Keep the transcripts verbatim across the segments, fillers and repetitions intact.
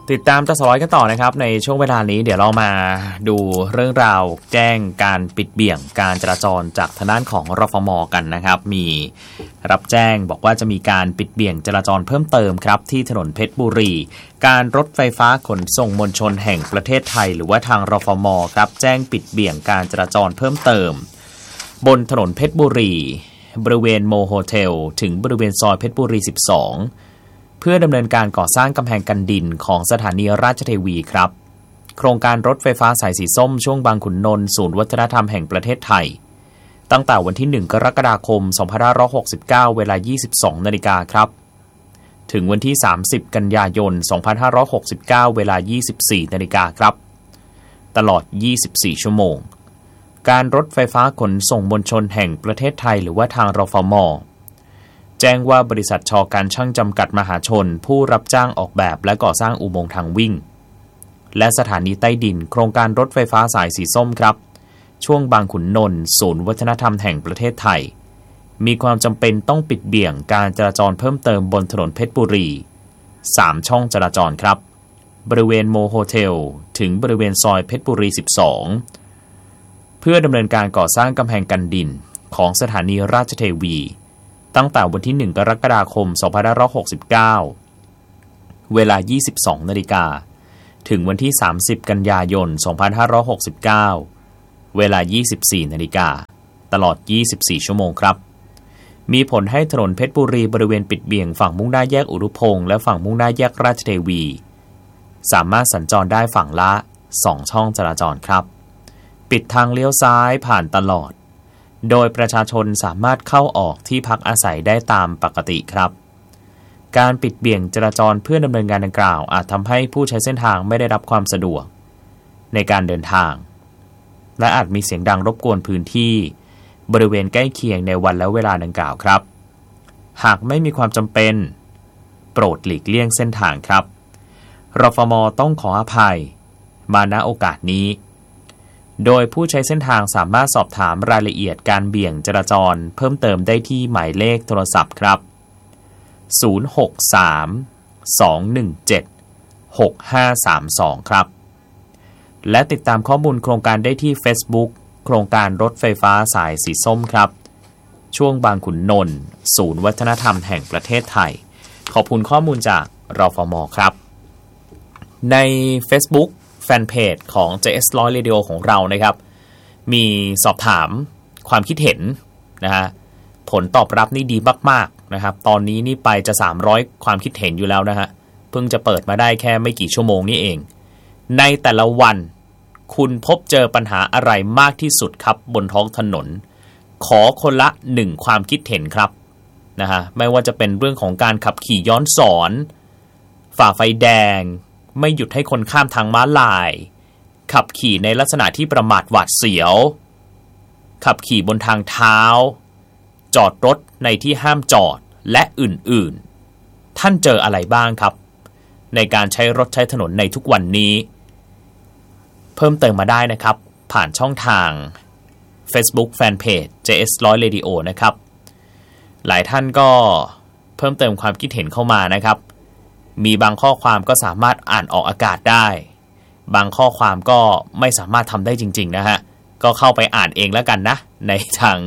ติดตามตสร้อยกันต่อนะครับในช่วงเวลานี้เดี๋ยวเรามาดูเรื่องราวแจ้งการปิดเบี่ยงการจราจรจากทางด้านของรฟม.กันนะครับมีรับแจ้งบอกว่าจะมีการปิดเบี่ยงจราจรเพิ่มเติมครับที่ถนนเพชรบุรีการรถไฟฟ้าขนส่งมวลชนแห่งประเทศไทยหรือว่าทางรฟม.ครับแจ้งปิดเบี่ยงการจราจรเพิ่มเติมบนถนนเพชรบุรีบริเวณโมโฮเทลถึงบริเวณซอยเพชรบุรีสิบสองเพื่อดำเนินการก่อสร้างกำแพงกันดินของสถานีราชเทวีครับโครงการรถไฟฟ้าสายสีส้มช่วงบางขุนนนท์ศูนย์วัฒนธรรมแห่งประเทศไทยตั้งแต่วันที่หนึ่งกรกฎาคมสองพันห้าร้อยหกสิบเก้าเวลา ยี่สิบสองนาฬิกาครับถึงวันที่สามสิบกันยายนสองพันห้าร้อยหกสิบเก้าเวลา ยี่สิบสี่นาฬิกาครับตลอดยี่สิบสี่ชั่วโมงการรถไฟฟ้าขนส่งมวลชนแห่งประเทศไทยหรือว่าทางรฟม.แจ้งว่าบริษัทช.การช่างจำกัดมหาชนผู้รับจ้างออกแบบและก่อสร้างอุโมงค์ทางวิ่งและสถานีใต้ดินโครงการรถไฟฟ้าสายสีส้มครับช่วงบางขุนนนท์ศูนย์วัฒนธรรมแห่งประเทศไทยมีความจำเป็นต้องปิดเบี่ยงการจราจรเพิ่มเติมบนถนนเพชรบุรีสามช่องจราจรครับบริเวณโมโฮเทลถึงบริเวณซอยเพชรบุรีสิบสองเพื่อดำเนินการก่อสร้างกำแพงกันดินของสถานีราชเทวีตั้งแต่วันที่หนึ่งกรกฎาคมสองพันห้าร้อยหกสิบเก้าเวลา ยี่สิบสองนาฬิกาถึงวันที่สามสิบกันยายนสองพันห้าร้อยหกสิบเก้าเวลา ยี่สิบสี่นาฬิกาตลอดยี่สิบสี่ชั่วโมงครับมีผลให้ถนนเพชรบุรีบริเวณปิดเบี่ยงฝั่งมุ่งหน้าแยกอุรุพงษ์และฝั่งมุ่งหน้าแยกราชเทวีสามารถสัญจรได้ฝั่งละสองช่องจราจรครับปิดทางเลี้ยวซ้ายผ่านตลอดโดยประชาชนสามารถเข้าออกที่พักอาศัยได้ตามปกติครับการปิดเบี่ยงจราจรเพื่อดำเนินงานดังกล่าวอาจทำให้ผู้ใช้เส้นทางไม่ได้รับความสะดวกในการเดินทางและอาจมีเสียงดังรบกวนพื้นที่บริเวณใกล้เคียงในวันและเวลาดังกล่าวครับหากไม่มีความจำเป็นโปรดหลีกเลี่ยงเส้นทางครับรฟม.ต้องขออภัยมาณโอกาสนี้โดยผู้ใช้เส้นทางสามารถสอบถามรายละเอียดการเบี่ยงจราจรเพิ่มเติมได้ที่หมายเลขโทรศัพท์ครับศูนย์ หก สาม สอง หนึ่ง เจ็ด หก ห้า สาม สองครับและติดตามข้อมูลโครงการได้ที่ Facebook โครงการรถไฟฟ้าสายสีส้มครับช่วงบางขุนนนท์ศูนย์วัฒนธรรมแห่งประเทศไทยขอบคุณข้อมูลจากรฟม.ครับใน Facebookแฟนเพจของ เจ เอส หนึ่งร้อย Radio ของเรานะครับมีสอบถามความคิดเห็นนะฮะผลตอบรับนี่ดีมากๆนะครับตอนนี้นี่ไปจะสามร้อยความคิดเห็นอยู่แล้วนะฮะเพิ่งจะเปิดมาได้แค่ไม่กี่ชั่วโมงนี่เองในแต่ละวันคุณพบเจอปัญหาอะไรมากที่สุดครับบนท้องถนนขอคนละหนึ่งความคิดเห็นครับนะฮะไม่ว่าจะเป็นเรื่องของการขับขี่ย้อนสอนฝ่าไฟแดงไม่หยุดให้คนข้ามทางม้าลายขับขี่ในลักษณะที่ประมาทหวาดเสียวขับขี่บนทางเท้าจอดรถในที่ห้ามจอดและอื่นๆท่านเจออะไรบ้างครับในการใช้รถใช้ถนนในทุกวันนี้เพิ่มเติมมาได้นะครับผ่านช่องทาง Facebook Fanpage เจ เอส หนึ่งร้อย Radio นะครับหลายท่านก็เพิ่มเติมความคิดเห็นเข้ามานะครับมีบางข้อความก็สามารถอ่านออกอากาศได้บางข้อความก็ไม่สามารถทำได้จริงๆนะฮะก็เข้าไปอ่านเองแล้วกันนะในทาง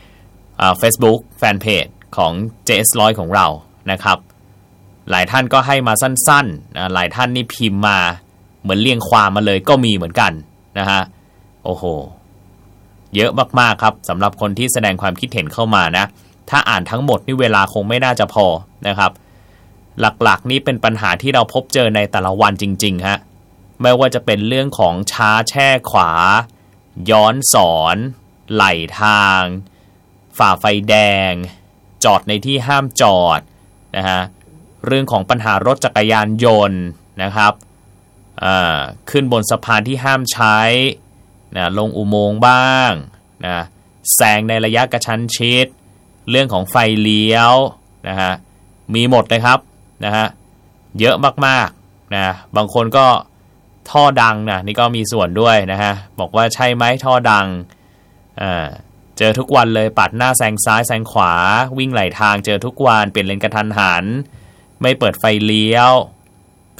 Facebook Fanpage ของ เจ เอส หนึ่งร้อย ของเรานะครับหลายท่านก็ให้มาสั้นๆนะหลายท่านนี่พิมพ์มาเหมือนเรียงความมาเลยก็มีเหมือนกันนะฮะโอ้โหเยอะมากๆครับสำหรับคนที่แสดงความคิดเห็นเข้ามานะถ้าอ่านทั้งหมดนี่เวลาคงไม่น่าจะพอนะครับหลักๆนี่เป็นปัญหาที่เราพบเจอในแต่ละวันจริงๆฮะไม่ว่าจะเป็นเรื่องของช้าแช่ขวาย้อนสอนไหลทางฝ่าไฟแดงจอดในที่ห้ามจอดนะฮะเรื่องของปัญหารถจักรยานยนต์นะครับขึ้นบนสะพานที่ห้ามใช้นะลงอุโมงค์บ้างนะแซงในระยะกระชั้นชิดเรื่องของไฟเลี้ยวนะฮะมีหมดเลยครับนะฮะเยอะมากๆนะบางคนก็ท่อดังนะนี่ก็มีส่วนด้วยนะฮะบอกว่าใช่ไหมท่อดังอ่าเจอทุกวันเลยปัดหน้าแซงซ้ายแซงขวาวิ่งไหลทางเจอทุกวันเปลี่ยนเลนกระทันหันไม่เปิดไฟเลี้ยว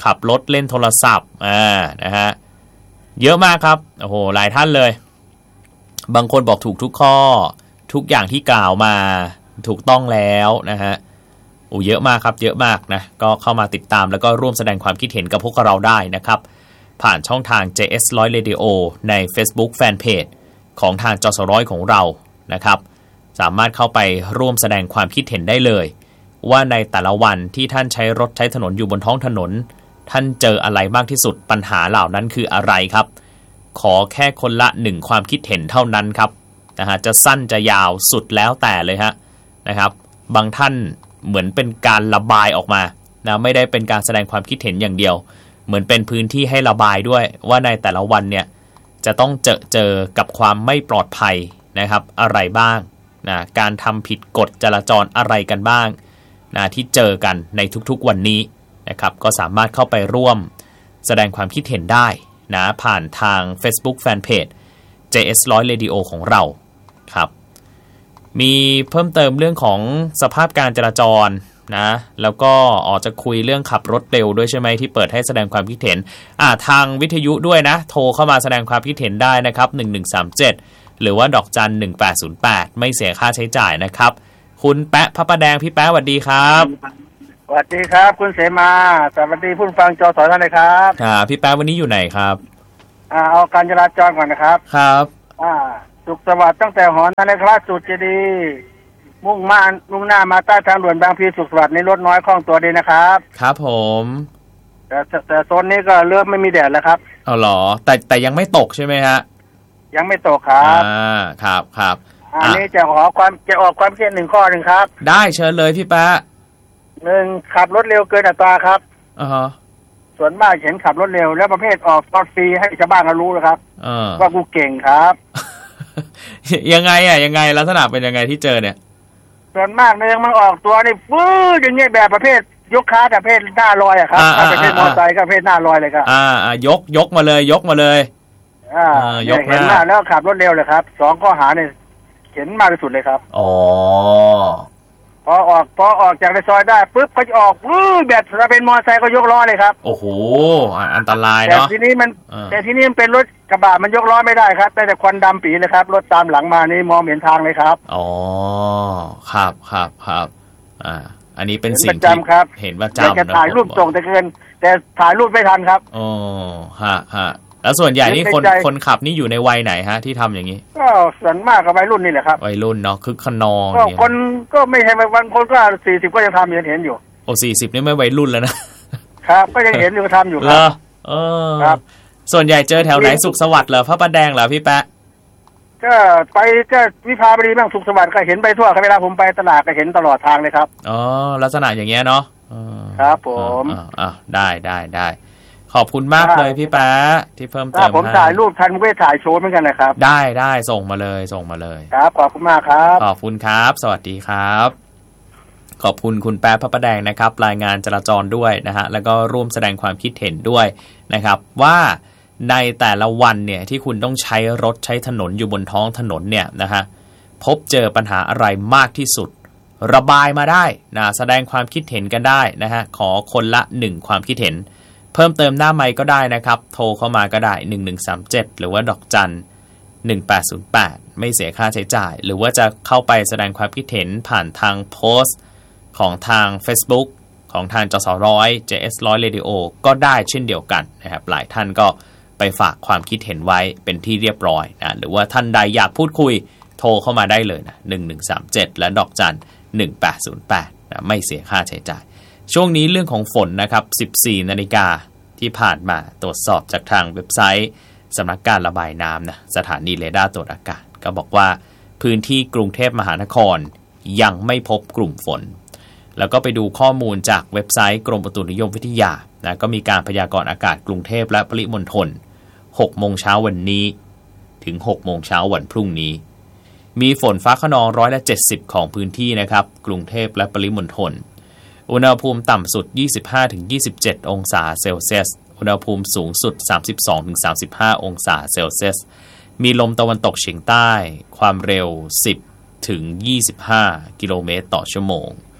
ขับรถเล่นโทรศัพท์อ่านะฮะเยอะมากครับโอ้โหหลายท่านเลยบางคนบอกถูกทุกข้อทุกอย่างที่กล่าวมาถูกต้องแล้วนะฮะโอ้เยอะมากครับเยอะมากนะก็เข้ามาติดตามแล้วก็ร่วมแสดงความคิดเห็นกับพวกเราได้นะครับผ่านช่องทาง เจ เอส หนึ่งร้อย Radio ใน Facebook Fanpage ของทางจสร้อยของเรานะครับสามารถเข้าไปร่วมแสดงความคิดเห็นได้เลยว่าในแต่ละวันที่ท่านใช้รถใช้ถนนอยู่บนท้องถนนท่านเจออะไรมากที่สุดปัญหาเหล่านั้นคืออะไรครับขอแค่คนละหนึ่งความคิดเห็นเท่านั้นครับนะฮะจะสั้นจะยาวสุดแล้วแต่เลยฮะนะครับบางท่านเหมือนเป็นการระบายออกมานะไม่ได้เป็นการแสดงความคิดเห็นอย่างเดียวเหมือนเป็นพื้นที่ให้ระบายด้วยว่าในแต่ละวันเนี่ยจะต้องเจอเจอกับความไม่ปลอดภัยนะครับอะไรบ้างนะการทำผิดกฎจราจรอะไรกันบ้างนะที่เจอกันในทุกๆวันนี้นะครับก็สามารถเข้าไปร่วมแสดงความคิดเห็นได้นะผ่านทาง Facebook Fanpage เจ เอส หนึ่งร้อย Radio ของเราครับมีเพิ่มเติมเรื่องของสภาพการจราจรนะแล้วก็ออกจะคุยเรื่องขับรถเร็วด้วยใช่ไหมที่เปิดให้แสดงความคิดเห็นอ่าทางวิทยุด้วยนะโทรเข้ามาแสดงความคิดเห็นได้นะครับหนึ่งหนึ่งสามเจ็ดหรือว่าดอกจันหนึ่งแปดศูนย์แปดไม่เสียค่าใช้จ่ายนะครับคุณแปะพระประแดงพี่แปะสวัสดีครับสวัสดีครับคุณเสมาสวัสดีผู้ฟังจสท่านเลยครับอ่าพี่แปะวันนี้อยู่ไหนครับอ่าเอาการจราจรก่อนนะครับครับอ่าสุขสวัสดิ์ตั้งแต่หอนาฬิกาสุดเจดีมุ่งมามุ่งหน้ามาใต้ทางด่วนบางพลีสุขสวัสดิ์ในรถน้อยคล่องตัวดีนะครับครับผมแต่แต่โซนนี้ก็เริ่มไม่มีแดดแล้วครับเอาหรอแต่แต่ยังไม่ตกใช่ไหมฮะยังไม่ตกครับอ่าครับครับอันนี้จะขอความจะออกความคิดหนึ่งข้อหนึ่งครับได้เชิญเลยพี่แป๊ะหนึ่งขับรถเร็วเกินอัตราครับอ่าฮะส่วนมากเห็นขับรถเร็วแล้วประเภทออกรถฟรีให้ชาวบ้านเขารู้นะครับว่ากูเก่งครับยังไงอ่ะยังไงลักษณะเป็นยังไงที่เจอเนี่ยส่วนมากเนี่ยมันออกตัวนี่ฟื้ออย่างเงี้ยแบบประเภทยกขาประเภทหน้าลอยอะครับประเภทมอเตอร์ไซค์ก็ประเภทหน้าลอยเลยครับอ่าอ่ายกยกมาเลยยกมาเลยอ่ายกเห็นหน้าแล้วขับรถเร็วเลยครับสองข้อหาเนี่ยเห็นมากที่สุดเลยครับอ๋อพอออกพอออกจากในซอยได้ปุ๊บเขาจะออกฟื้อแบบถ้าเป็นมอเตอร์ไซค์ก็ยกล้อเลยครับโอ้โหอันตรายเนาะแต่ทีนี้มันแต่ทีนี้มันเป็นรถกระบะมันยกล้อไม่ได้ครับแต่แต่ควันดำปีเลยครับรถตามหลังมานี่มองเห็นทางเลยครับอ๋อครับครับครับอ่าอันนี้เป็นสิ่งที่เห็นว่าจำจะถ่ายรูปส่งแต่เกินแต่ถ่ายรูปไม่ทันครับอ๋อฮะฮะแล้วส่วนใหญ่นี่คนคนขับนี่อยู่ในวัยไหนฮะที่ทำอย่างนี้ก็ส่วนมากกับวัยรุ่นนี่แหละครับวัยรุ่นเนาะคึกขนองก็คนก็ไม่ใช่บางคนก็สี่สิบก็ยังทำยังเห็นอยู่โอ้สี่สิบนี่ไม่วัยรุ่นแล้วนะครับก็ยังเห็นอยู่ทำอยู่ครับเออครับส่วนใหญ่เจอแถวไหนสุขสวัสดิ์เหรอพระประแดงเหรอพี่แปะก็ไปก็วิภาวดีบ้างสุขสวัสดิ์ก็เห็นไปทั่วครับเวลาผมไปตลาดก็เห็นตลอดทางเลยครับอ๋อลักษณะอย่างเงี้ยเนาะครับผมอ่าได้ได้ได้ขอบคุณมากเลยพี่แป๊ะที่เพิ่มเติมผมถ่ายรูปทันไม่ถ่ายโชว์เหมือนกันนะครับได้ได้ส่งมาเลยส่งมาเลยครับขอบคุณมากครับขอบคุณครับสวัสดีครับขอบคุณคุณแป๊ะพระประแดงนะครับรายงานจราจรด้วยนะฮะแล้วก็ร่วมแสดงความคิดเห็นด้วยนะครับว่าในแต่ละวันเนี่ยที่คุณต้องใช้รถใช้ถนนอยู่บนท้องถนนเนี่ยนะฮะพบเจอปัญหาอะไรมากที่สุดระบายมาได้นะแสดงความคิดเห็นกันได้นะฮะขอคนละหนึ่งความคิดเห็นเพิ่มเติมหน้าไมค์ก็ได้นะครับโทรเข้ามาก็ได้หนึ่งหนึ่งสามเจ็ดหรือว่าดอกจันหนึ่งแปดศูนย์แปดไม่เสียค่าใช้จ่ายหรือว่าจะเข้าไปแสดงความคิดเห็นผ่านทางโพสต์ของทาง Facebook ของทางจสร้อย เจ เอส หนึ่งร้อย Radio ก็ได้เช่นเดียวกันนะครับหลายท่านก็ไปฝากความคิดเห็นไว้เป็นที่เรียบร้อยนะหรือว่าท่านใดอยากพูดคุยโทรเข้ามาได้เลยนะหนึ่งหนึ่งสามเจ็ดและดอกจันหนึ่งแปดศูนย์แปดนะไม่เสียค่าใช้จ่ายช่วงนี้เรื่องของฝนนะครับ สิบสี่นาฬิกาที่ผ่านมาตรวจสอบจากทางเว็บไซต์สำนักการระบายน้ำนะสถานีเรดาร์ตรวจอากาศก็บอกว่าพื้นที่กรุงเทพมหานครยังไม่พบกลุ่มฝนแล้วก็ไปดูข้อมูลจากเว็บไซต์กรมอุตุนิยมวิทยานะก็มีการพยากรณ์อากาศกรุงเทพและปริมณฑลหกโมงเช้าวันนี้ถึงหกโมงเช้าวันพรุ่งนี้มีฝนฟ้าคะนองร้อยละเจ็ดสิบของพื้นที่นะครับกรุงเทพและปริมณฑลอุณหภูมิต่ำสุด ยี่สิบห้าถึงยี่สิบเจ็ด องศาเซลเซียสอุณหภูมิสูงสุด สามสิบสองถึงสามสิบห้า องศาเซลเซียสมีลมตะวันตกเฉียงใต้ความเร็วสิบถึงยี่สิบห้ากิโลเมตรต่อชั่วโมง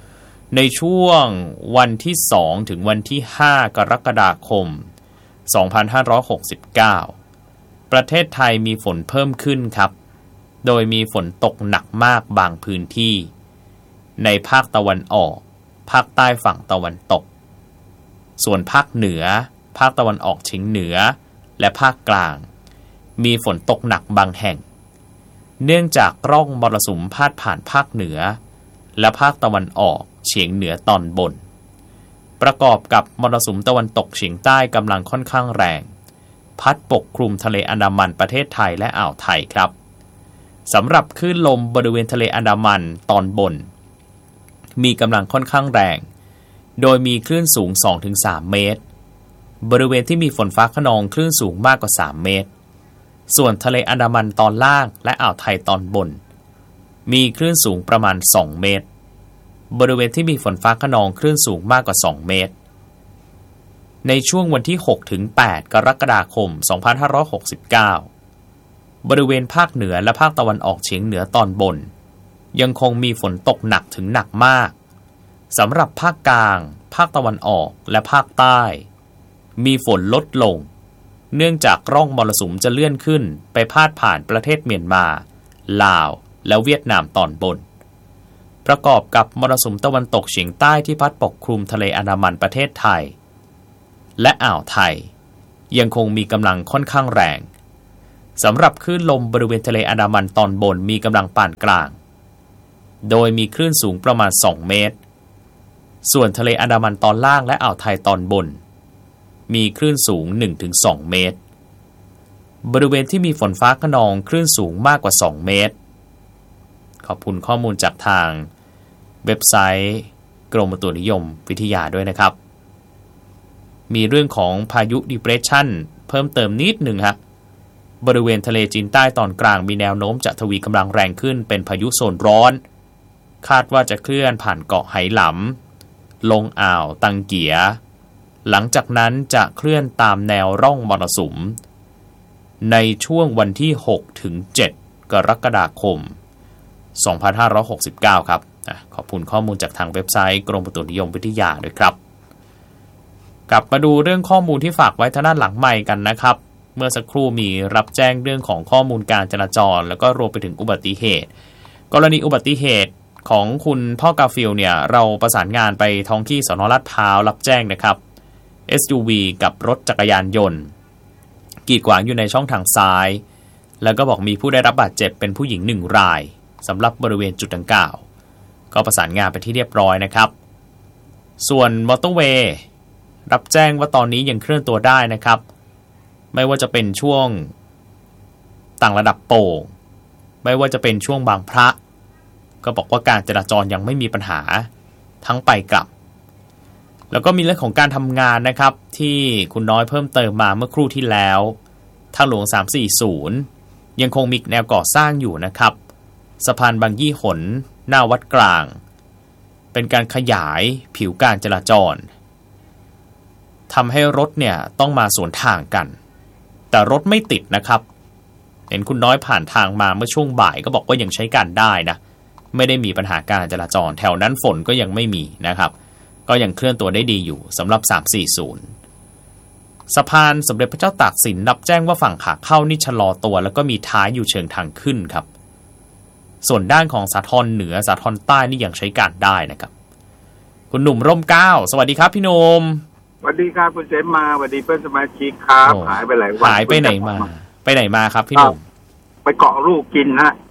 ในช่วงวันที่สองถึงวันที่ห้ากรกฎาคมสองพันห้าร้อยหกสิบเก้าประเทศไทยมีฝนเพิ่มขึ้นครับโดยมีฝนตกหนักมากบางพื้นที่ในภาคตะวันออกภาคใต้ฝั่งตะวันตกส่วนภาคเหนือภาคตะวันออกเฉียงเหนือและภาคกลางมีฝนตกหนักบางแห่งเนื่องจากร่องมรสุมพาดผ่านภาคเหนือและภาคตะวันออกเฉียงเหนือตอนบนประกอบกับมรสุมตะวันตกเฉียงใต้กำลังค่อนข้างแรงพัดปกคลุมทะเลอันดามันประเทศไทยและอ่าวไทยครับสำหรับคลื่นลมบริเวณทะเลอันดามันตอนบนมีกำลังค่อนข้างแรงโดยมีคลื่นสูง สองถึงสาม เมตรบริเวณที่มีฝนฟ้าคะนองคลื่นสูงมากกว่าสามเมตรส่วนทะเลอันดามันตอนล่างและอ่าวไทยตอนบนมีคลื่นสูงประมาณสองเมตรบริเวณที่มีฝนฟ้าคะนองคลื่นสูงมากกว่าสองเมตรในช่วงวันที่หกถึงแปดกรกฎาคมสองพันห้าร้อยหกสิบเก้าบริเวณภาคเหนือและภาคตะวันออกเฉียงเหนือตอนบนยังคงมีฝนตกหนักถึงหนักมากสำหรับภาคกลางภาคตะวันออกและภาคใต้มีฝนลดลงเนื่องจากร่องมรสุมจะเลื่อนขึ้นไปพาดผ่านประเทศเมียนมาลาวและเวียดนามตอนบนประกอบกับมรสุมตะวันตกเฉียงใต้ที่พัดปกคลุมทะเลอันดามันประเทศไทยและอ่าวไทยยังคงมีกำลังค่อนข้างแรงสำหรับคลื่นลมบริเวณทะเลอันดามันตอนบนมีกำลังปานกลางโดยมีคลื่นสูงประมาณสองเมตรส่วนทะเลอันดามันตอนล่างและอ่าวไทยตอนบนมีคลื่นสูง หนึ่งถึงสอง เมตรบริเวณที่มีฝนฟ้าคะนองคลื่นสูงมากกว่าสองเมตรขอบคุณข้อมูลจากทางเว็บไซต์กรมอุตุนิยมวิทยาด้วยนะครับมีเรื่องของพายุ Depression เพิ่มเติมนิดหนึ่งครับบริเวณทะเลจีนใต้ตอนกลางมีแนวโน้มจะทวีกำลังแรงขึ้นเป็นพายุโซนร้อนคาดว่าจะเคลื่อนผ่านเกาะไหหลำลงอ่าวตังเกียหลังจากนั้นจะเคลื่อนตามแนวร่องมรสุมในช่วงวันที่หกถึงเจ็ดกรกฎาคมสองพันห้าร้อยหกสิบเก้าครับขอบคุณข้อมูลจากทางเว็บไซต์กรมอุตุนิยมวิทยาด้วยครับกลับมาดูเรื่องข้อมูลที่ฝากไว้ทางด้านหลังไมค์กันนะครับเมื่อสักครู่มีรับแจ้งเรื่องของข้อมูลการจราจรแล้วก็รวมไปถึงอุบัติเหตุกรณีอุบัติเหตุของคุณพ่อกาฟิลเนี่ยเราประสานงานไปท้องที่สน.ลาดพร้าวรับแจ้งนะครับ เอส ยู วี กับรถจักรยานยนต์กีดขวางอยู่ในช่องทางซ้ายแล้วก็บอกมีผู้ได้รับบาดเจ็บเป็นผู้หญิงหนึ่งรายสำหรับบริเวณจุดดังกล่าวก็ประสานงานไปที่เรียบร้อยนะครับส่วนมอเตอร์เวย์รับแจ้งว่าตอนนี้ยังเคลื่อนตัวได้นะครับไม่ว่าจะเป็นช่วงต่างระดับโป่งไม่ว่าจะเป็นช่วงบางพระก็บอกว่าการจราจรยังไม่มีปัญหาทั้งไปกลับแล้วก็มีเรื่องของการทำงานนะครับที่คุณน้อยเพิ่มเติมมาเมื่อครู่ที่แล้วทางหลวงสามสี่ศูนย์ยังคงมีแนวก่อสร้างอยู่นะครับสะพานบางยี่หนหน้าวัดกลางเป็นการขยายผิวการจราจรทำให้รถเนี่ยต้องมาสวนทางกันแต่รถไม่ติดนะครับเห็นคุณน้อยผ่านทางมาเมื่อช่วงบ่ายก็บอกว่ายังใช้การได้นะไม่ได้มีปัญหาการจราจรแถวนั้นฝนก็ยังไม่มีนะครับก็ยังเคลื่อนตัวได้ดีอยู่สำหรับสามสี่ศูนย์สะพานสมเด็จพระเจ้าตากสินรับแจ้งว่าฝั่งขาเข้านี่ชะลอตัวแล้วก็มีท้ายอยู่เชิงทางขึ้นครับส่วนด้านของสาทรเหนือสาทรใต้นี่ยังใช้การได้นะครับคุณหนุ่มร่มเกล้าสวัสดีครับพี่หนุ่มสวัสดีครับคุณเสมาสวัสดีเพื่อนสมาชิกครับหายไปหลายวันหายไปไหนมาไปไหนมาครับพี่หนุ่มไปเกาะลูกกินฮะ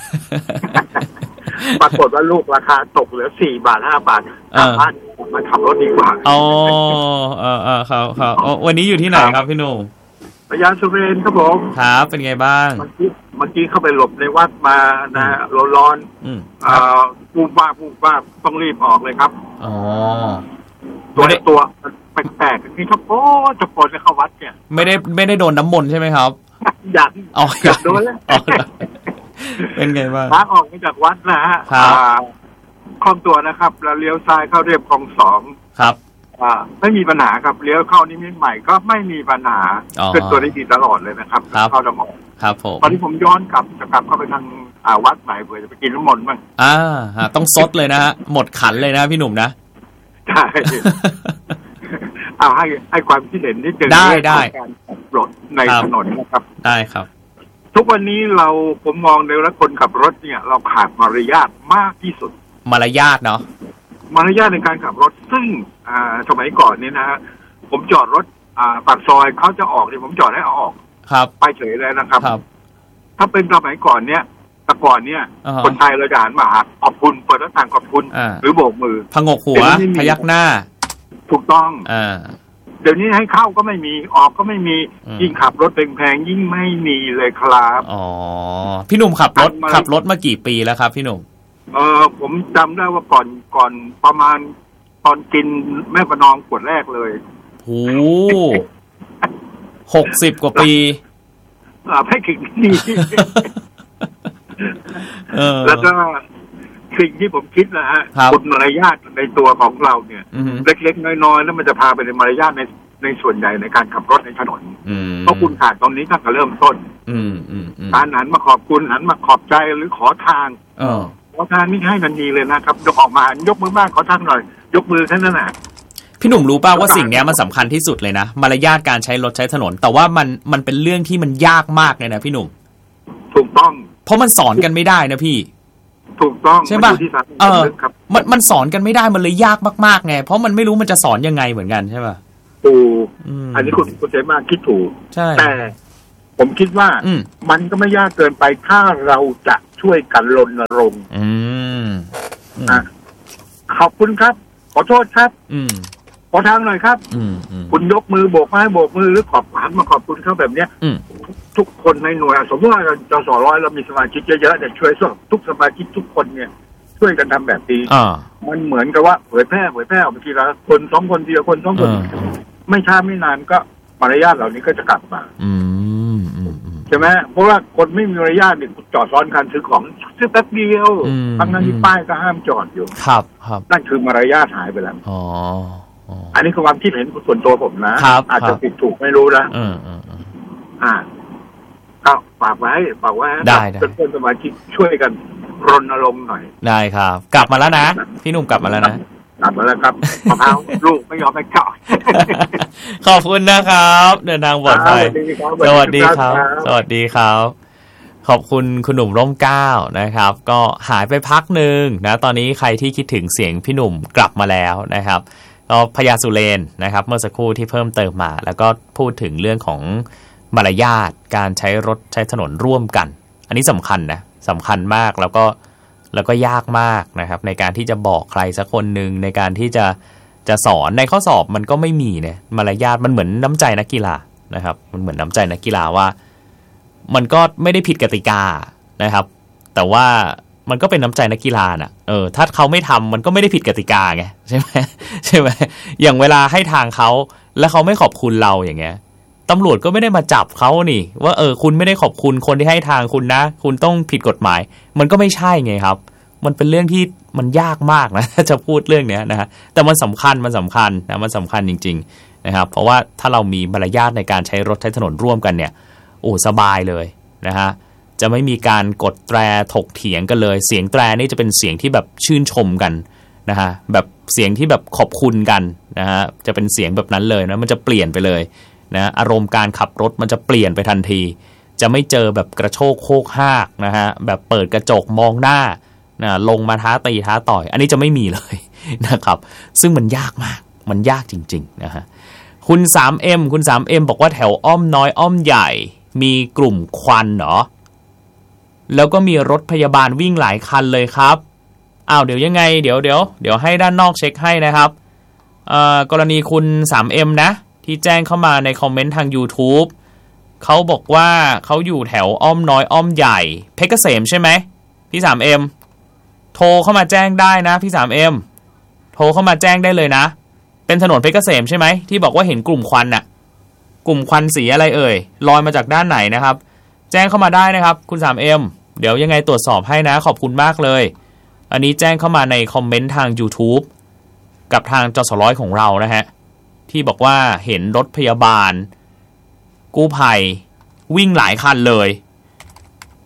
ปรากฏว่าลูกราคาตกเหลือสี่บาทห้าบาทกลับบ้านมาขับรถดีกว่าอ๋อเออเออครับครับวันนี้อยู่ที่ไหนครับพี่หนุ่มพญาสุเรนครับผมครับเป็นไงบ้างเมื่อกี้เมื่อกี้เข้าไปหลบในวัดมานะร้อนๆอืมอ่าปูบ้าปูบ้าต้องรีบออกเลยครับอ๋อตัวตัวแปลกๆนี่ชอบโอ้จะปนเข้าวัดเนี่ยไม่ได้ไม่ได้โดนน้ำมนต์ใช่ไหมครับอยากอ๋ออยากโดนแล้วเป็นไงบ้างทางออกมาจากวัดนะฮะคล่องตัวนะครับแล้วเลี้ยวซ้ายเข้าเรียบคลองสองครับอ่าไม่มีปัญหาครับเลี้ยวเข้านิมิตรใหม่ก็ไม่มีปัญหาเป็นตัวได้ดีตลอดเลยนะครับเข้าจังหวัดครับผมตอนนี้ผมย้อนกลับจะกลับเข้าไปทางอ่าวัดใหม่เผื่อจะไปกินน้ำมนต์บ้างอ่าต้องซดเลยนะฮะหมดขันเลยนะพี่หนุ่มนะใช่เอาให้ให้ความคิดเห็นนิดนึงได้ได้การขับรถในถนนนะครับได้ครับทุกวันนี้เราผมมองในว่าคนขับรถเนี่ยเราขาดมารยาทมากที่สุดมารยาทเนาะมารยาทในการขับรถซึ่งอ่าสมัยก่อนเนี่ยนะฮะผมจอดรถอ่าปากซอยเขาจะออกเนี่ยผมจอดให้เอาออกครับไปเฉยเลยนะครับถ้าเป็นสมัยก่อนเนี่ยแต่ก่อนเนี่ย uh-huh. คนไทยเราจะหันมาขอบคุณเปิดหน้าต่างขอบคุณ uh-huh. หรือโบกมือพงกหัวพยักหน้าถูกต้อง uh-huh. เดี๋ยวนี้ให้เข้าก็ไม่มีออกก็ไม่มี uh-huh. ยิ่งขับรถแพงๆยิ่งไม่มีเลยครับอ๋อพี่หนุ่มขับรถขับรถมากี่ปีแล้วครับพี่หนุ่มเออผมจำได้ว่าก่อนก่อนประมาณตอนกินแม่ประนอมขวดแรกเลยโอ้หกสิบกว่าปีอ่าไม่ถึงนี่แล้วก็สิ่งที่ผมคิดนะฮะกฎมารยาทในตัวของเราเนี่ยเล็กๆน้อยๆแล้วมันจะพาไปในมารยาทในในส่วนใหญ่ในการขับรถในถนนเพราะคุณขาดตรงนี้ตั้งแต่เริ่มต้นการหันมาขอบคุณหันมาขอบใจหรือขอทางขอทางนี่ให้ทันทีเลยนะครับยกออกมายกมือบ้างขอทางหน่อยยกมือแค่นั้นแหละพี่หนุ่มรู้ป่าวว่าสิ่งนี้มันสำคัญที่สุดเลยนะมารยาทการใช้รถใช้ถนนแต่ว่ามันมันเป็นเรื่องที่มันยากมากเลยนะพี่หนุ่มถูกต้องเพราะมันสอนกันไม่ได้นะพี่ถูกต้องใช่ป่ะเออมันมันสอนกันไม่ได้มันเลยยากมากๆไงเพราะมันไม่รู้มันจะสอนยังไงเหมือนกันใช่ป่ะถูกอันนี้คุณคุณเจมากคิดถูกแต่ผมคิดว่ามันก็ไม่ยากเกินไปถ้าเราจะช่วยกันรณรงค์อ่ะขอบคุณครับขอโทษครับขอทางหน่อยครับคุณยกมือโบกไม้โบกมือหรือขอบหันมาขอบคุณเขาแบบเนี้ยทุกคนในหน่วยสมมติว่าจสร้อยเรามีสมาชิกเยอะๆเนี่ยช่วยส่งทุกสมาชิกทุกคนเนี่ยช่วยกันทำแบบนี้มันเหมือนกับว่าเผยแพร่เผยแพร่ออกไปทีละคนสองคนทีละคนสองคนไม่ช้าไม่นานก็มารยาทเหล่านี้ก็จะกลับมาใช่ไหมเพราะว่าคนไม่มีมารยาทเนี่ยจอดซ้อนคันซื้อของซื้อแป๊บเดียวทั้งนั้นที่ป้ายก็ห้ามจอดอยู่ครับครับนั่นคือมารยาทหายไปแล้วอ๋ออันนี้คือความคิดเห็นส่วนตัวผมนะอาจจะผิดถูกไม่รู้นะอืมอ่าก็ฝากไว้ฝากไว้เป็นเพื่อนสมาชิกช่วยกันรณรงค์หน่อยได้ครับกลับมาแล้วนะพี่หนุ่มกลับมาแล้วนะกลับมาแล้วครับมะพร้าวลูกไม่ยอมไปเจาะขอบคุณนะครับเดินทางปลอดภัยสวัสดีครับสวัสดีครับขอบคุณคุณหนุ่มร่มเกล้านะครับก็หายไปพักนึงนะตอนนี้ใครที่คิดถึงเสียงพี่หนุ่มกลับมาแล้วนะครับก็พญาสุเรนนะครับเมื่อสักครู่ที่เพิ่มเติมมาแล้วก็พูดถึงเรื่องของมารยาทการใช้รถใช้ถนนร่วมกันอันนี้สำคัญนะสำคัญมากแล้วก็แล้วก็ยากมากนะครับในการที่จะบอกใครสักคนหนึ่งในการที่จะจะสอนในข้อสอบมันก็ไม่มีเนี่ยมารยาทมันเหมือนน้ำใจนักกีฬานะครับมันเหมือนน้ำใจนักกีฬาว่ามันก็ไม่ได้ผิดกติกานะครับแต่ว่ามันก็เป็นน้ำใจนักกีฬาน่ะเออถ้าเขาไม่ทำมันก็ไม่ได้ผิดกติกาไงใช่ไหมใช่ไหมอย่างเวลาให้ทางเขาแล้วเขาไม่ขอบคุณเราอย่างเงี้ยตำรวจก็ไม่ได้มาจับเขานี่ว่าเออคุณไม่ได้ขอบคุณคนที่ให้ทางคุณนะคุณต้องผิดกฎหมายมันก็ไม่ใช่ไงครับมันเป็นเรื่องที่มันยากมากนะถ้าจะพูดเรื่องนี้นะฮะแต่มันสำคัญมันสำคัญนะมันสำคัญจริงๆนะครับเพราะว่าถ้าเรามีมารยาทในการใช้รถใช้ถนนร่วมกันเนี่ยโอ้สบายเลยนะฮะจะไม่มีการกดแตรถกเถียงกันเลยเสียงแตรนี่จะเป็นเสียงที่แบบชื่นชมกันนะฮะแบบเสียงที่แบบขอบคุณกันนะฮะจะเป็นเสียงแบบนั้นเลยนะมันจะเปลี่ยนไปเลยนะอารมณ์การขับรถมันจะเปลี่ยนไปทันทีจะไม่เจอแบบกระโชกโคกฮากนะฮะแบบเปิดกระจกมองหน้านะลงมาท้าตีท้าต่อยอันนี้จะไม่มีเลยนะครับซึ่งมันยากมากมันยากจริงๆนะฮะคุณ ทรีเอ็ม คุณ ทรีเอ็ม บอกว่าแถวอ้อมน้อยอ้อมใหญ่มีกลุ่มควันเหรอแล้วก็มีรถพยาบาลวิ่งหลายคันเลยครับอ้าวเดี๋ยวยังไงเดี๋ยวเดี๋ยวเดี๋ยวให้ด้านนอกเช็คให้นะครับเอ่อกรณีคุณ ทรีเอ็ม นะที่แจ้งเข้ามาในคอมเมนต์ทาง YouTube เขาบอกว่าเขาอยู่แถวอ้อมน้อยอ้อมใหญ่เพชรเกษมใช่ไหมพี่ ทรีเอ็ม โทรเข้ามาแจ้งได้นะพี่ ทรีเอ็ม โทรเข้ามาแจ้งได้เลยนะเป็นถนนเพชรเกษมใช่ไหมที่บอกว่าเห็นกลุ่มควันน่ะกลุ่มควันสีอะไรเอ่ยลอยมาจากด้านไหนนะครับแจ้งเข้ามาได้นะครับคุณ ทรีเอ็ม เดี๋ยวยังไงตรวจสอบให้นะขอบคุณมากเลยอันนี้แจ้งเข้ามาในคอมเมนต์ทาง YouTube กับทางจสร้อยของเรานะฮะที่บอกว่าเห็นรถพยาบาลกู้ภัยวิ่งหลายคันเลย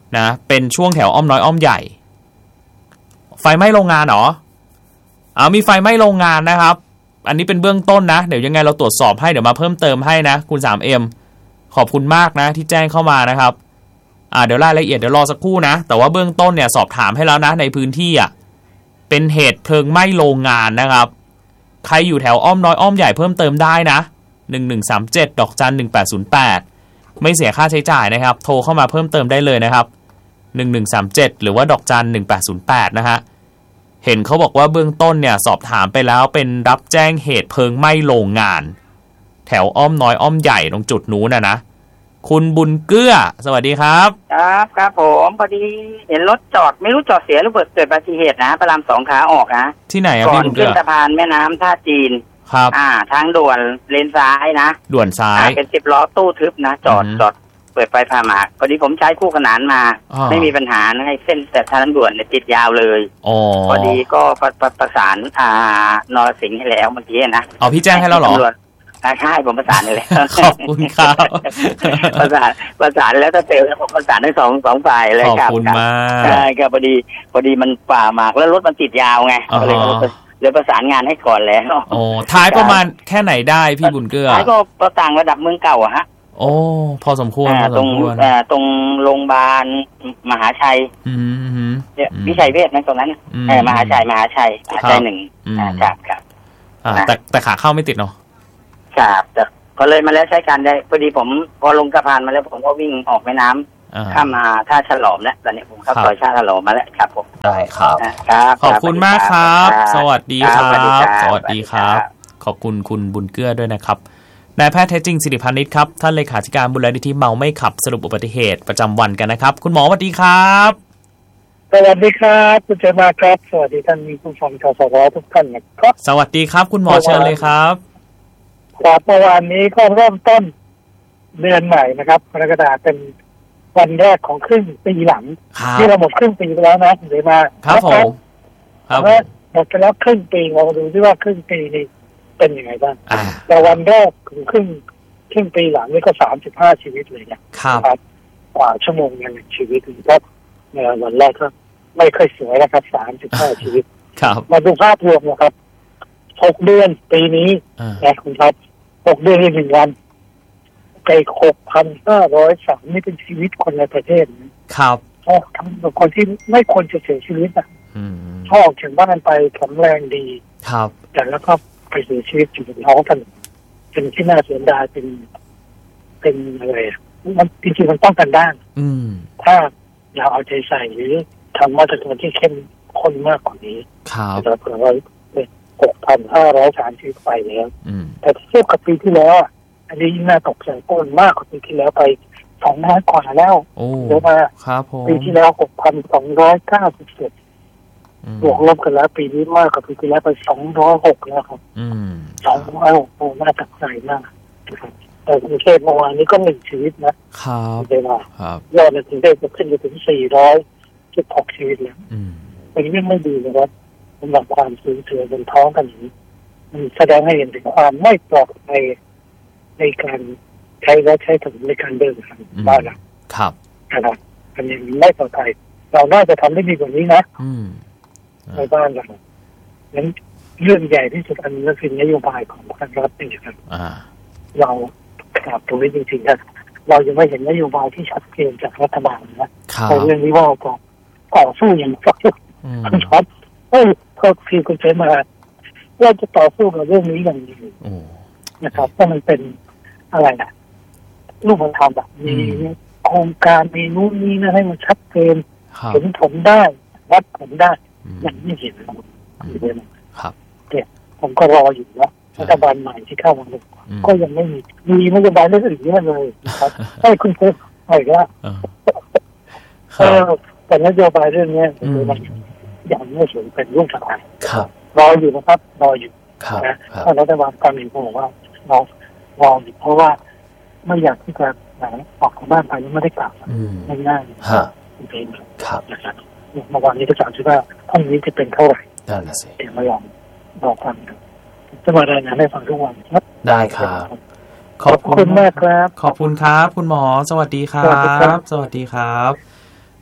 นะเป็นช่วงแถวอ้อมน้อยอ้อมใหญ่ไฟไหม้โรงงานเหรออ่ามีไฟไหม้โรงงานนะครับอันนี้เป็นเบื้องต้นนะเดี๋ยวยังไงเราตรวจสอบให้เดี๋ยวมาเพิ่มเติมให้นะคุณ ทรี เอ็ม ขอบคุณมากนะที่แจ้งเข้ามานะครับอ่าเดี๋ยวรายละเอียดเดี๋ยวรอสักครู่นะแต่ว่าเบื้องต้นเนี่ยสอบถามให้แล้วนะในพื้นที่อ่ะเป็นเหตุเพลิงไหม้โรงงานนะครับใครอยู่แถวอ้อมน้อยอ้อมใหญ่เพิ่มเติมได้นะหนึ่งหนึ่งสามเจ็ดดอกจันหนึ่งแปดศูนย์แปดไม่เสียค่าใช้จ่ายนะครับโทรเข้ามาเพิ่มเติมได้เลยนะครับหนึ่งหนึ่งสามเจ็ดหรือว่าดอกจันหนึ่งแปดศูนย์แปดนะฮะเห็นเขาบอกว่าเบื้องต้นเนี่ยสอบถามไปแล้วเป็นรับแจ้งเหตุเพลิงไหม้โรงงานแถวอ้อมน้อยอ้อมใหญ่ตรงจุดนู้นนะนะคุณบุญเกื้อสวัสดีครับครับครับผมพอดีเห็นรถจอดไม่รู้จอดเสียหรือเกิดเกิดอุบัติเหตุนะพระรามสองขาออกนะที่ไหนครับพี่บุญเกื้อก่อนขึ้นสะพานแม่น้ำท่าจีนครับอ่าทางด่วนเลนซ้ายนะด่วนซ้ายเป็นสิบล้อตู้ทึบนะจอดจอดเปิดไฟพาหมากพอดีผมใช้คู่ขนานมาไม่มีปัญหาให้เส้นแต่ทางด่วนเนี่ยติดยาวเลยพอดีก็ประประประสานอ่านรสิงห์ให้แล้วเมื่อกี้นะเอาพี่แจ้งให้แล้วหรอใช่ผมประสานเลยขอบคุณครับประสานประสานแล้วถ้าเจอแล้วผมประสานได้สองสองฝ่ายเลยครับขอบคุณมากใช่ครับพอดีพอดีมันป่าหมากแล้วรถมันติดยาวไงก็เลยเลยประสานงานให้ก่อนแล้วโอ้ท้ายประมาณแค่ไหนได้พี่บุญเกื้อท้ายก็ประต่างระดับเมืองเก่าอะฮะโอ้พอสมควรตรงตรงโรงพยาบาลมหาชัยเนี่ยวิชัยเวชนะตรงนั้นเออมหาชัยมหาชัยมหาชัยหนึ่งครับครับแต่แต่ขาเข้าไม่ติดเนาะครับแต่พอเลยมาแล้วใช้การได้พอดีผมพอลงสะพานมาแล้วผมก็วิ่งออกแม่น้ำข้ามมาท่าฉลอมแล้วตอนนี้ผมเข้าซอยท่าฉลอมมาแล้วครับผมได้ครับขอบคุณมากครับสวัสดีครับสวัสดีครับขอบคุณคุณบุญเกื้อด้วยนะครับนายแพทย์แท้จริงสิริพานิชครับท่านเลขาธิการมูลนิธิเมาไม่ขับสรุปอุบัติเหตุประจำวันกันนะครับคุณหมอสวัสดีครับสวัสดีครับคุณเจมาครับสวัสดีท่านมีผู้ฟังชาวสวทุกท่านนะครับสวัสดีครับคุณหมอเชิญเลยครับครับเมื่อวานนี้ก็เริ่มต้นเดือนใหม่นะครับกรกฎาคมเป็นวันแรกของครึ่งปีหลังที่เราหมดครึ่งปีไปแล้วนะเดี๋ยวมาครับผมครับหมดไปแล้วครึ่งปีเราดูที่ว่าครึ่งปีนี้เป็นยังไงบ้างแต่วันแรกของครึ่งครึ่งปีหลังนี่ก็สามสิบห้าชีวิตเลยนะครับกว่าชั่วโมงนึงชีวิตครับวันแรกก็ไม่ค่อยสวยนะครับสามสิบห้าชีวิตมาดูภาพรวมนะครับหกเดือนปีนี้นะคุณครับหกเดือนในหนึ่งวันไปหกพันห้าร้อยสามนี่เป็นชีวิตคนในประเทศครับเพราะทั้งคนที่ไม่ควรจะเสียชีวิตอ่ะถ้าออกจากบ้านไปแข็งแรงดีครับแต่แล้วก็ไปเสียชีวิตอยู่บนท้องถนนเป็นที่น่าเสียดายเป็นเป็นอะไรมันจริงๆมันต้องกันได้ถ้าเราเอาใจใส่หรือทำมาตรการที่เข้มข้นมากกว่านี้ครับเผื่อว่าหกพันห้าร้อยสามสิบไปแล้วแต่เทียบกับปีที่แล้วอันนี้ยิ่งน่าตกใจก้นมากกว่าปีที่แล้วไปสองร้อยกว่าแล้วเดี๋ยวมาปีที่แล้วหกพันสองร้อยเก้าสิบเจ็ดบวกลบกันแล้วปีนี้มากกว่าปีที่แล้วไปสองร้อยหกแล้วครับสองร้อยหกโอ้น่าตกใจมากแต่กรุงเทพเมื่อวานนี้ก็หนึ่งชีวิตนะครับเดี๋ยวมายอดในกรุงเทพจะขึ้นไปถึงสี่ร้อยสิบหกชีวิตแล้วเป็นเรื่องไม่ดีนะครับสำหรับความสูญเสียบนท้องถนนมันแสดงให้เห็นถึงความไม่ปลอดภัยในการใช้รถใช้ถนนในการเดินทางบ้านเราครับนะครับอันนี้ไม่ปลอดภัยเราน่าจะทำได้ดีกว่านี้นะในบ้านเรานั้นเรื่องใหญ่ที่สุดอันนี้ก็คือนโยบายของภาครัฐนี่ครับเรากราบตรงนี้จริงๆครับเรายังไม่เห็นนโยบายที่ชัดเจนจากรัฐบาลนะในเรื่องนี้ว่าต่อต่อสู้อย่างสักคุณช็อตเฮ้ยเขาคือคุณเจมาว่าจะต่อสู้กับเรื่องนี้อย่างนี้นะครับถ้ามันเป็นอะไรนะรูปธรรมแบบมีโครงการมีนู่นนี่นะให้มันชัดเจนเห็นผลได้วัดผลได้อย่างนี้เห็นครับเนี่ยผมก็รออยู่นะรัฐบาลใหม่ที่เข้ามาก็ยังไม่มีมีนโยบายเรื่องอื่นเยอะเลยครับให้คุณเจอะไรก็เออแต่นโยบายเรื่องนี้มันอย่างไม่สมเป็นรูปธรรมรออยู่นะครับรออยู่นะถ้ารัฐบาลการเมืองบอกว่าเรารออยู่เพราะว่าไม่อยากที่จะออกจากบ้านไปแล้วไม่ได้กลับง่ายๆเป็นนะครับเมื่อวานนี้ก็ถามชื่อว่าห้องนี้จะเป็นเท่าไหร่เดี๋ยวมาลองบอกกันจะมารายงานให้ฟังทุกวันครับได้ครับขอบคุณมากครับขอบคุณครับคุณหมอสวัสดีครับสวัสดีครับ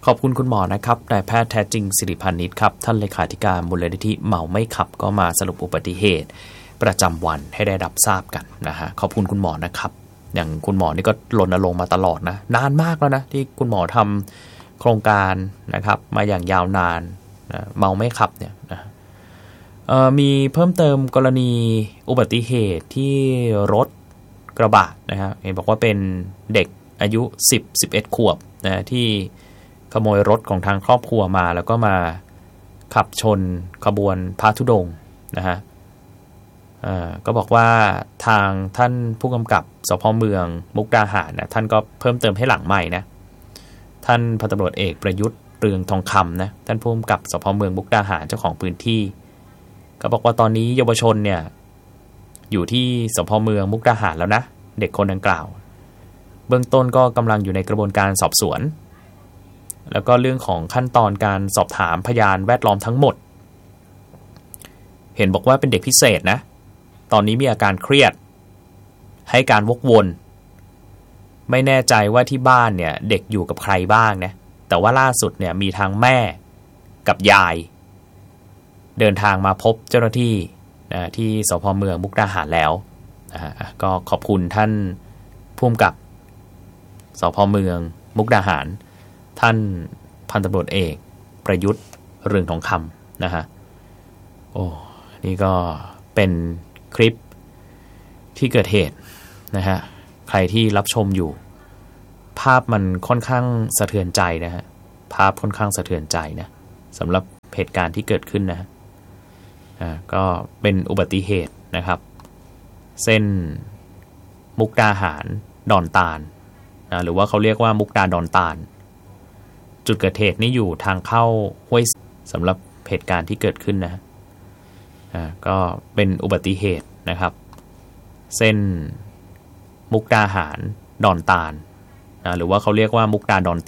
ขอบคุณคุณหมอนะครับนายแพทย์แท้จริงสิริพานิชครับท่านเลขาธิการมูลนิธิเมาไม่ขับก็มาสรุปอุบัติเหตุประจำวันให้ได้รับทราบกันนะฮะขอบคุณคุณหมอนะครับอย่างคุณหมอนี่ก็รณรงค์มาตลอดนะนานมากแล้วนะที่คุณหมอทำโครงการนะครับมาอย่างยาวนานนะเมาไม่ขับเนี่ยนะมีเพิ่มเติมกรณีอุบัติเหตุที่รถกระบะนะฮะเห็นบอกว่าเป็นเด็กอายุสิบ สิบเอ็ดขวบนะที่ขโมยรถของทางครอบครัวมาแล้วก็มาขับชนขบวนพระธุดงค์นะฮะก็บอกว่าทางท่านผู้กำกับสภ.เมืองมุกดาหารนะท่านก็เพิ่มเติมให้หลังใหม่นะท่านพันตำรวจเอกประยุทธ์เรืองทองคำนะท่านผู้กำกับสภ.เมืองมุกดาหารเจ้าของพื้นที่ก็บอกว่าตอนนี้เยาวชนเนี่ยอยู่ที่สภ.เมืองมุกดาหารแล้วนะเด็กคนดังกล่าวเบื้องต้นก็กำลังอยู่ในกระบวนการสอบสวนแล้วก็เรื่องของขั้นตอนการสอบถามพยานแวดล้อมทั้งหมดเห็นบอกว่าเป็นเด็กพิเศษนะตอนนี้มีอาการเครียดให้การวกวนไม่แน่ใจว่าที่บ้านเนี่ยเด็กอยู่กับใครบ้างนะแต่ว่าล่าสุดเนี่ยมีทางแม่กับยายเดินทางมาพบเจ้าหน้าที่นะที่สภ.เมืองมุกดาหารแล้วนะฮะก็ขอบคุณท่านผู้กำกับสภ.เมืองมุกดาหารท่านพันตำรวจเอกประยุทธ์เรืองทองคำนะฮะโอ้นี่ก็เป็นคลิปที่เกิดเหตุนะฮะใครที่รับชมอยู่ภาพมันค่อนข้างสะเทือนใจนะฮะภาพค่อนข้างสะเทือนใจนะสำหรับเหตุการณ์ที่เกิดขึ้นนะอ่าก็เป็นอุบัติเหตุนะครับเส้นมุกดาหารดอนตาลนะหรือว่าเขาเรียกว่ามุกดาดอนตาลจุดเกิดเหตุนี้อยู่ทางเข้าห้วยสำหรับเหตุการณ์ที่เกิดขึ้นนะอ่าก็เป็นอุบัติเหตุนะครับเส้นมุกดาหารดอนตาลนะหรือว่าเขาเรียกว่ามุกดาดอน